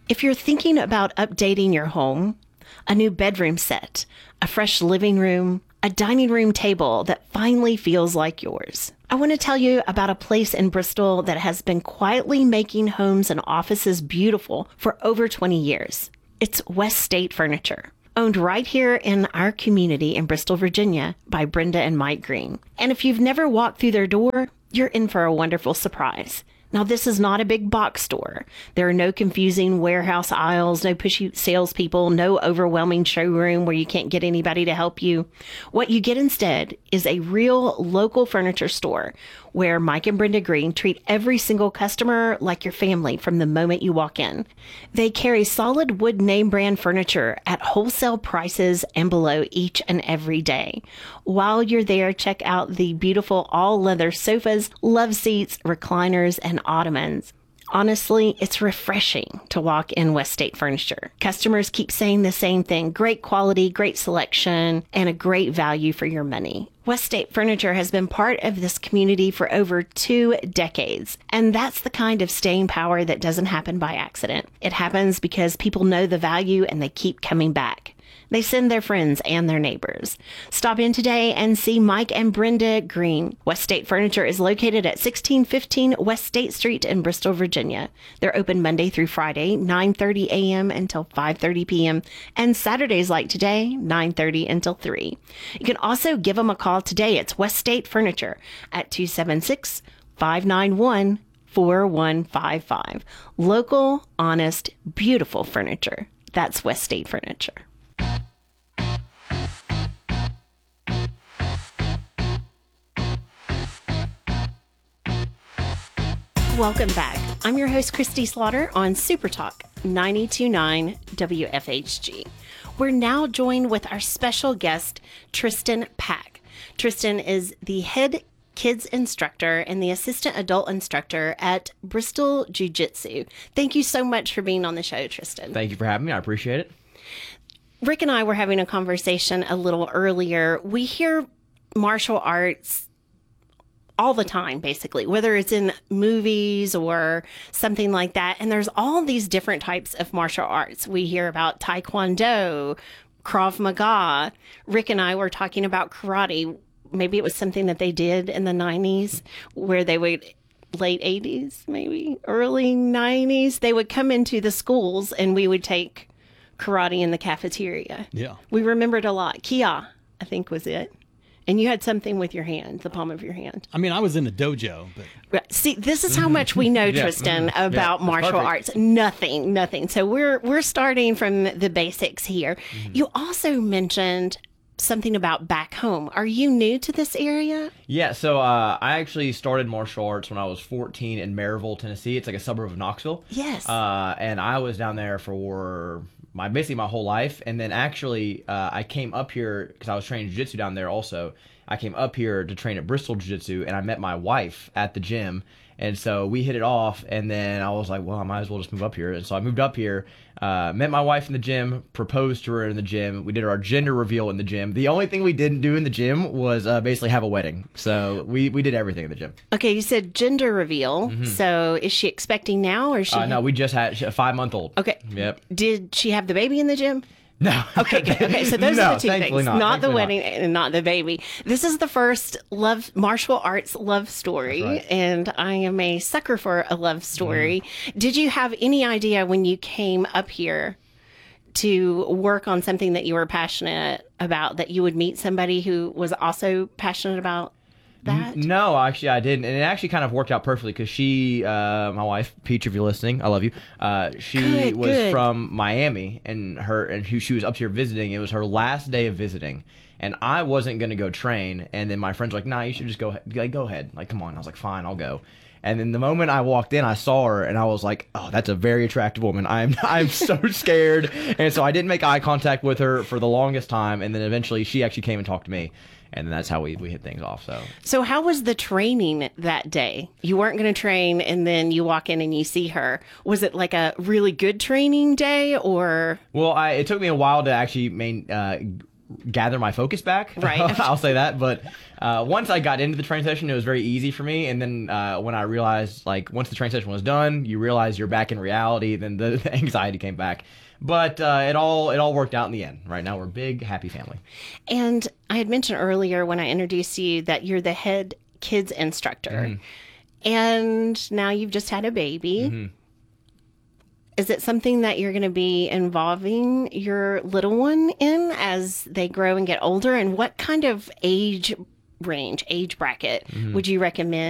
If you're thinking about updating your home, a new bedroom set, a fresh living room, a dining room table that finally feels like yours, I want to tell you about a place in Bristol that has been quietly making homes and offices beautiful for over 20 years. It's West State Furniture, owned right here in our community in Bristol, Virginia by Brenda and Mike Green. And if you've never walked through their door, you're in for a wonderful surprise. Now, this is not a big box store. There are no confusing warehouse aisles, no pushy salespeople, no overwhelming showroom where you can't get anybody to help you. What you get instead is a real local furniture store where Mike and Brenda Green treat every single customer like your family from the moment you walk in. They carry solid wood name brand furniture at wholesale prices and below each and every day. While you're there, check out the beautiful all leather sofas, love seats, recliners, and ottomans. Honestly, it's refreshing to walk in West State Furniture. Customers keep saying the same thing: great quality, great selection, and a great value for your money. West State Furniture has been part of this community for over 2 decades, and that's the kind of staying power that doesn't happen by accident. It happens because people know the value and they keep coming back. They send their friends and their neighbors. Stop in today and see Mike and Brenda Green. West State Furniture is located at 1615 West State Street in Bristol, Virginia. They're open Monday through Friday, 9:30 a.m. until 5:30 p.m. and Saturdays like today, 9:30 until 3. You can also give them a call today. It's West State Furniture at 276-591-4155. Local, honest, beautiful furniture. That's West State Furniture. Welcome back. I'm your host, Christy Slaughter, on Super Talk 92.9 WFHG. We're now joined with our special guest, Tristan Pack. Tristan is the head kids instructor and the assistant adult instructor at Bristol Jiu-Jitsu. Thank you so much for being on the show, Tristan. Thank you for having me. I appreciate it. Rick and I were having a conversation a little earlier. We hear martial arts all the time, basically, whether it's in movies or something like that. And there's all these different types of martial arts. We hear about Taekwondo, Krav Maga. Rick and I were talking about karate. Maybe it was something that they did in the 90s where they would, late 80s, maybe early 90s, they would come into the schools and we would take karate in the cafeteria. Yeah. We remembered a lot. Kia, I think, was it. And you had something with your hand, the palm of your hand. I mean, I was in the dojo, but... Right. See, this is how much we know, Tristan, about martial arts. Nothing. So we're starting from the basics here. You also mentioned something about back home. Are you new to this area? Yeah, so I actually started martial arts when I was 14 in Maryville, Tennessee. It's like a suburb of Knoxville. Yes. And I was down there for basically my whole life. And then actually I came up here because I was training jiu-jitsu down there also. I came up here to train at Bristol Jiu-Jitsu, and I met my wife at the gym. And so we hit it off, and then I was like, well, I might as well just move up here. And so I moved up here, met my wife in the gym, proposed to her in the gym. We did our gender reveal in the gym. The only thing we didn't do in the gym was basically have a wedding. So we did everything in the gym. Okay, you said gender reveal. So is she expecting now, or is she? No, we just had a 5-month-old. Okay. Yep. Did she have the baby in the gym? No. Okay, good. Okay, so those are the two things. Not the Thankfully wedding and not the baby. This is the first martial arts love story, right. And I am a sucker for a love story. Did you have any idea when you came up here to work on something that you were passionate about that you would meet somebody who was also passionate about that? No, actually, I didn't. And it actually kind of worked out perfectly because she, my wife, Peach, if you're listening, I love you. She was from Miami, and she was up here visiting. It was her last day of visiting. And I wasn't going to go train. And then my friends were like, nah, you should just go ahead. Like, come on. I was like, fine, I'll go. And then the moment I walked in, I saw her, and I was like, oh, that's a very attractive woman. I'm so scared. And so I didn't make eye contact with her for the longest time. And then eventually she actually came and talked to me. And then that's how we hit things off. So how was the training that day? You weren't going to train, and then you walk in and you see her. Was it like a really good training day, or? Well, it took me a while to actually gather my focus back. Right. I'll say that. But once I got into the training session, it was very easy for me. And then when I realized, like, once the training session was done, you realize you're back in reality, then the anxiety came back. But it all worked out in the end. Right now, we're a big, happy family. And I had mentioned earlier when I introduced you that you're the head kids instructor. Mm-hmm. And now you've just had a baby. Mm-hmm. Is it something that you're going to be involving your little one in as they grow and get older? And what kind of age bracket would you recommend